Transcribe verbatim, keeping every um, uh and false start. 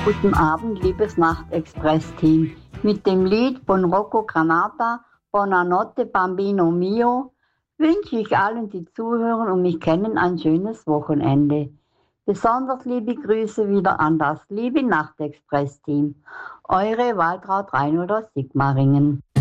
Guten Abend, liebes Nacht-Express-Team. Mit dem Lied von Rocco Granata, Buonanotte Bambino Mio, wünsche ich allen, die zuhören und mich kennen, ein schönes Wochenende. Besonders liebe Grüße wieder an das liebe Nacht-Express-Team. Eure Waltraud Reinhold aus Sigmaringen.